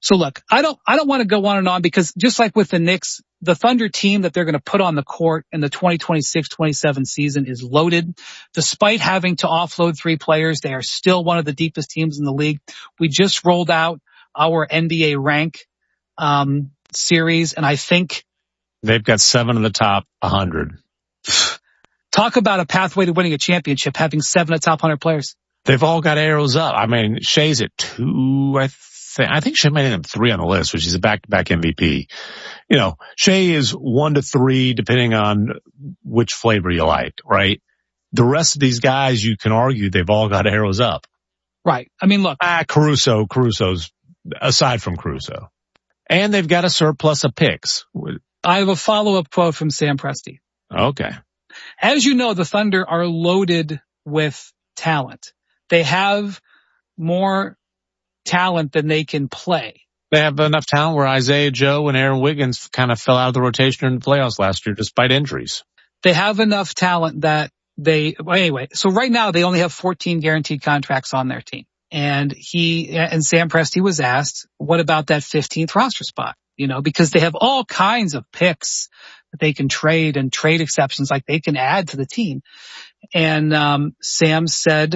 So look, I don't want to go on and on because just like with the Knicks, the Thunder team that they're going to put on the court in the 2026-27 season is loaded. Despite having to offload 3 players, they are still one of the deepest teams in the league. We just rolled out our NBA rank, series, and I think they've got 7 of the top 100. Talk about a pathway to winning a championship, having 7 of the top 100 players. They've all got arrows up. I mean, Shea's at 2, I think Shea made him 3 on the list, which is a back-to-back MVP. You know, Shea is 1 to 3, depending on which flavor you like, right? The rest of these guys, you can argue they've all got arrows up. Right. I mean, look. Caruso's, aside from Caruso. And they've got a surplus of picks. I have a follow-up quote from Sam Presti. Okay. As you know, the Thunder are loaded with talent. They have more talent than they can play. They have enough talent where Isaiah Joe and Aaron Wiggins kind of fell out of the rotation in the playoffs last year despite injuries. They have enough talent that anyway, so right now they only have 14 guaranteed contracts on their team. And Sam Presti was asked, what about that 15th roster spot? You know, because they have all kinds of picks that they can trade and trade exceptions like they can add to the team. And Sam said,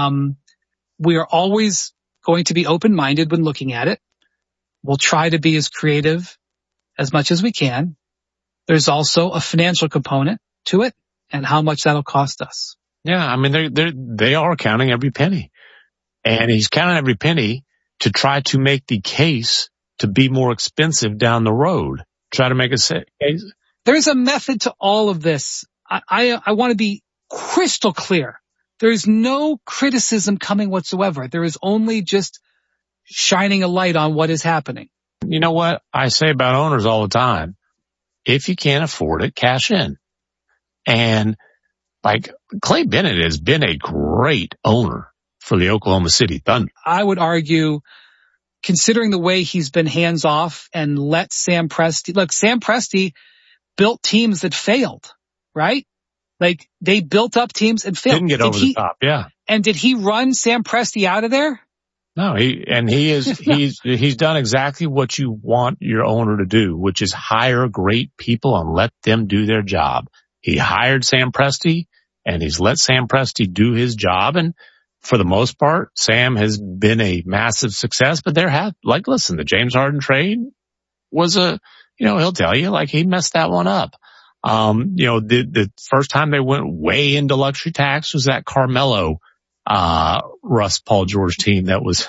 we are always going to be open-minded when looking at it. We'll try to be as creative as much as we can. There's also a financial component to it and how much that'll cost us. Yeah, I mean, they are counting every penny. And he's counting every penny to try to make the case to be more expensive down the road. Try to make a case. There's a method to all of this. I want to be crystal clear. There is no criticism coming whatsoever. There is only just shining a light on what is happening. You know what I say about owners all the time? If you can't afford it, cash in. And like Clay Bennett has been a great owner for the Oklahoma City Thunder. I would argue, considering the way he's been hands off and let Sam Presti built teams that failed, right? Like they built up teams and failed. Didn't get over the top, yeah. And did he run Sam Presti out of there? No, he's done exactly what you want your owner to do, which is hire great people and let them do their job. He hired Sam Presti and he's let Sam Presti do his job. And for the most part, Sam has been a massive success, but listen, the James Harden trade was he'll tell you, like, he messed that one up. The first time they went way into luxury tax was that Carmelo, Russ Paul George team that was,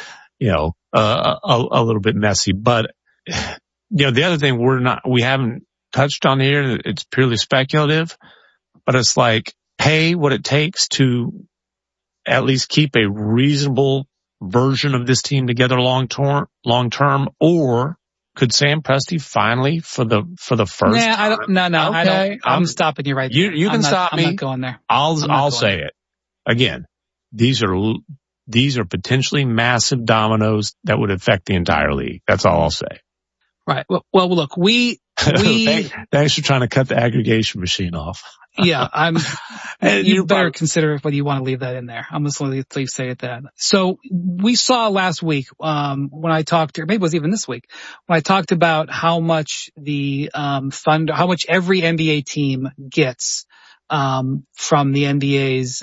a little bit messy. But, the other thing we haven't touched on here, it's purely speculative, but it's like pay what it takes to at least keep a reasonable version of this team together long term, or could Sam Presti finally for the first time? I'm stopping you right there. You can stop me. I'm not going there. I'll say it again. These are potentially massive dominoes that would affect the entire league. That's all I'll say. Right. Well, look, thanks for trying to cut the aggregation machine off. Yeah, you better consider whether you want to leave that in there. I'm just going to say it that. So we saw last week, when I talked to, maybe it was even this week, when I talked about how much the, Thunder, how much every NBA team gets, from the NBA's,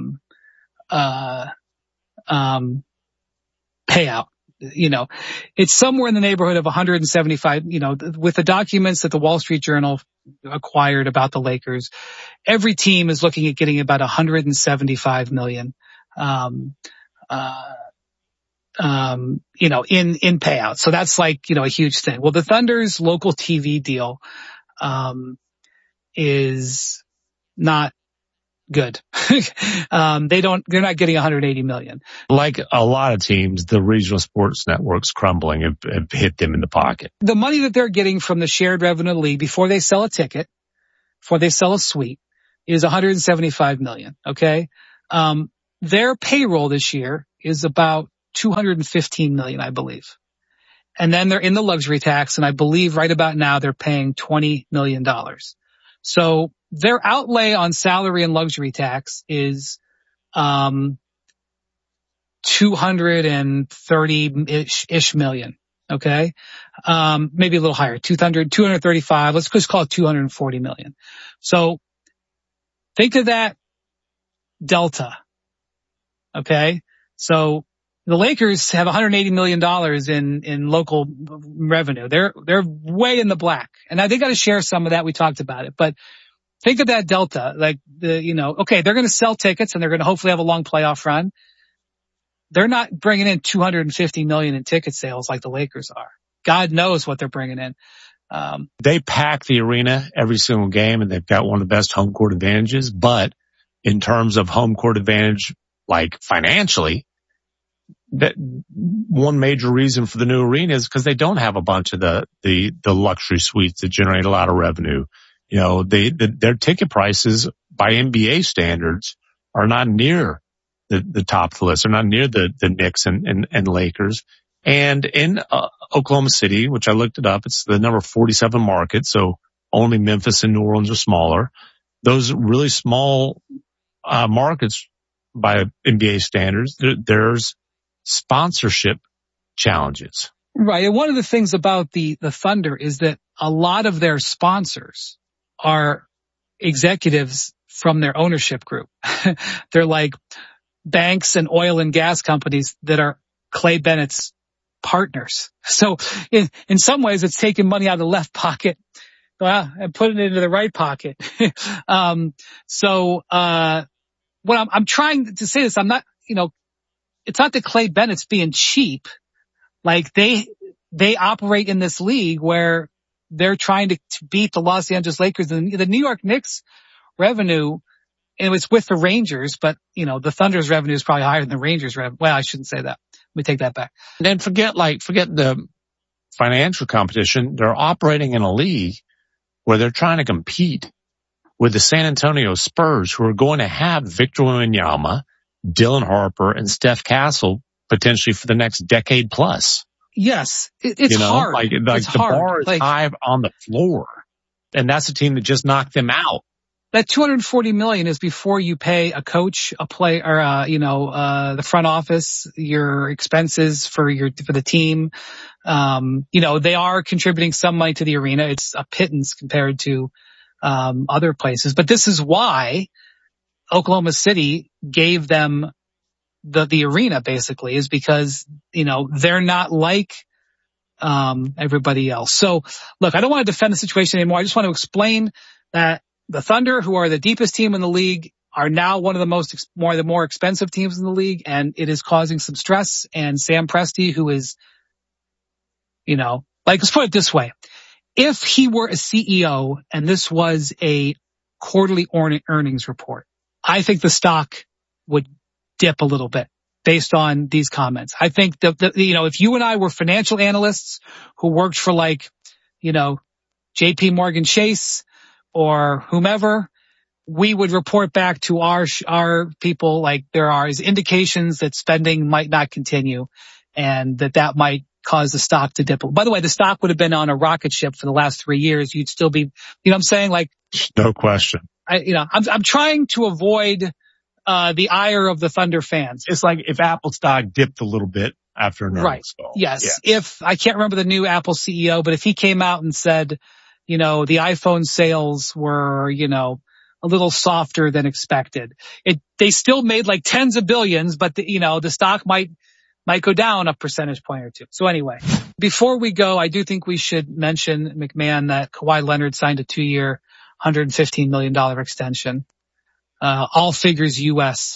payout. It's somewhere in the neighborhood of 175, with the documents that the Wall Street Journal acquired about the Lakers, every team is looking at getting about 175 million, in payouts. So that's like, a huge thing. Well, the Thunder's local TV deal, is not good. They're not getting 180 million. Like a lot of teams, the regional sports networks crumbling have hit them in the pocket. The money that they're getting from the shared revenue of the league before they sell a ticket, before they sell a suite, is 175 million. Okay. Their payroll this year is about 215 million, I believe. And then they're in the luxury tax, and I believe right about now they're paying $20 million. So their outlay on salary and luxury tax is 230-ish million. Okay. Maybe a little higher, 235. Let's just call it 240 million. So think of that delta. Okay. So the Lakers have $180 million in local revenue. They're way in the black. And now they got to share some of that. We talked about it, but think of that delta, like okay, they're going to sell tickets and they're going to hopefully have a long playoff run. They're not bringing in 250 million in ticket sales like the Lakers are. God knows what they're bringing in. They pack the arena every single game and they've got one of the best home court advantages. But in terms of home court advantage, like financially, that one major reason for the new arena is because they don't have a bunch of the luxury suites that generate a lot of revenue. Their ticket prices by NBA standards are not near the top of the list. They're not near the Knicks and Lakers. And in Oklahoma City, which I looked it up, it's the number 47 market. So only Memphis and New Orleans are smaller. Those really small markets by NBA standards, there's sponsorship challenges. Right. And one of the things about the Thunder is that a lot of their sponsors are executives from their ownership group. They're like banks and oil and gas companies that are Clay Bennett's partners. So in some ways it's taking money out of the left pocket and putting it into the right pocket. What I'm trying to say is I'm not, it's not that Clay Bennett's being cheap. Like they operate in this league where they're trying to beat the Los Angeles Lakers. And the New York Knicks revenue, and it's with the Rangers, but the Thunder's revenue is probably higher than the Rangers revenue. Well, I shouldn't say that. Let me take that back. And then forget the financial competition. They're operating in a league where they're trying to compete with the San Antonio Spurs, who are going to have Victor Wembanyama, Dylan Harper, and Steph Castle potentially for the next decade plus. Yes, it's hard. It's the hard. Bar is high on the floor, and that's a team that just knocked them out. That 240 million is before you pay a coach, a player, or the front office, your expenses for the team. They are contributing some money to the arena. It's a pittance compared to other places, but this is why Oklahoma City gave them the arena, basically, is because they're not like everybody else. So look, I don't want to defend the situation anymore. I just want to explain that the Thunder, who are the deepest team in the league, are now one of the more expensive teams in the league, and it is causing some stress. And Sam Presti, who is, let's put it this way. If he were a CEO and this was a quarterly earnings report, I think the stock would dip a little bit based on these comments. I think if you and I were financial analysts who worked for JP Morgan Chase or whomever, we would report back to our people like there are indications that spending might not continue and that might cause the stock to dip. By the way, the stock would have been on a rocket ship for the last 3 years. You'd still be, what I'm saying? No question. I'm trying to avoid the ire of the Thunder fans. It's like if Apple stock dipped a little bit after an earnings call. Yes. If I can't remember the new Apple CEO, but if he came out and said, the iPhone sales were, a little softer than expected. They still made tens of billions, but the stock might go down a percentage point or two. So anyway, before we go, I do think we should mention, McMahon, that Kawhi Leonard signed a 2-year, $115 million extension. All figures US.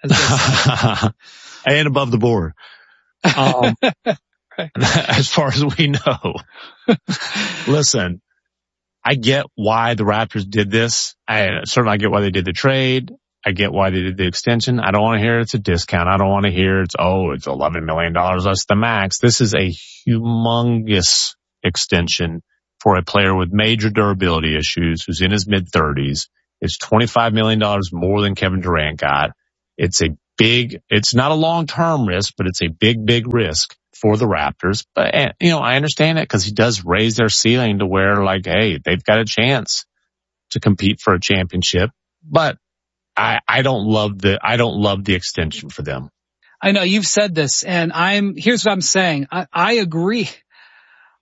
And above the board. Right. As far as we know. Listen, I get why the Raptors did this. I get why they did the trade. I get why they did the extension. I don't want to hear it's a discount. I don't want to hear it's $11 million less than max. This is a humongous extension for a player with major durability issues who's in his mid-30s. It's $25 million more than Kevin Durant got. It's not a long-term risk, but it's a big, big risk for the Raptors. But, I understand it because he does raise their ceiling to where hey, they've got a chance to compete for a championship. But I don't love the extension for them. I know you've said this, and here's what I'm saying. I agree.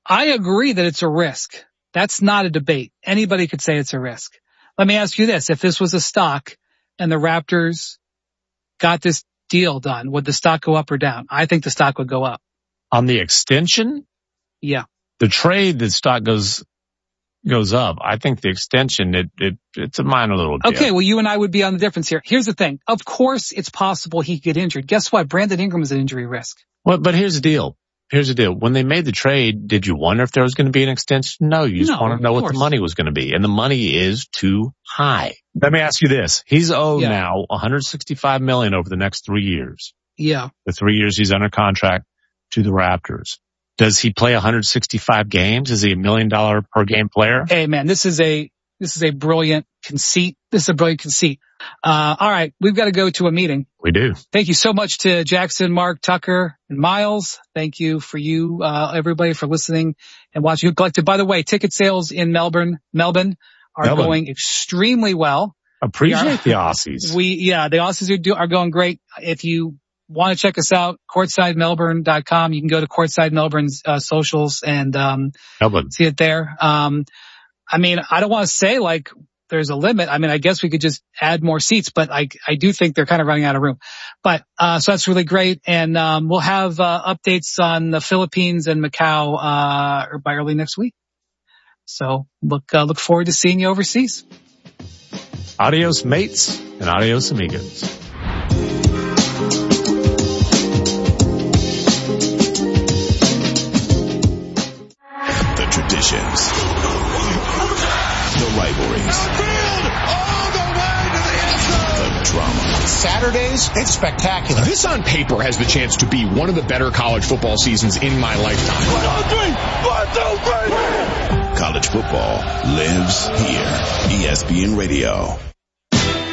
I agree that it's a risk. That's not a debate. Anybody could say it's a risk. Let me ask you this. If this was a stock and the Raptors got this deal done, would the stock go up or down? I think the stock would go up. On the extension? Yeah. The trade, the stock goes up. I think the extension, it's a minor little deal. Okay, well, you and I would be on the difference here. Here's the thing. Of course, it's possible he could get injured. Guess what? Brandon Ingram is an injury risk. Well, but here's the deal. When they made the trade, did you wonder if there was going to be an extension? No, you just want to know what the money was going to be. And the money is too high. Let me ask you this. He's owed now $165 million over the next 3 years. Yeah. The 3 years he's under contract to the Raptors. Does he play 165 games? Is he $1 million per game player? Hey man, this is a brilliant conceit. All right. We've got to go to a meeting. We do. Thank you so much to Jackson, Mark, Tucker, and Miles. Thank you for everybody for listening and watching. Who collected. By the way, ticket sales in Melbourne are going extremely well. Appreciate the Aussies. The Aussies are going great. If you want to check us out, courtsidemelbourne.com. You can go to Courtside Melbourne's socials and see it there. I mean, I don't want to say like there's a limit. I mean, I guess we could just add more seats, but I do think they're kind of running out of room. But so that's really great, and we'll have updates on the Philippines and Macau by early next week. So look forward to seeing you overseas. Adios, mates, and adios, amigos. The traditions, the rivalries, the drama. Saturdays, it's spectacular. This on paper has the chance to be one of the better college football seasons in my lifetime. 1, 2, 3. College football lives here. ESPN Radio.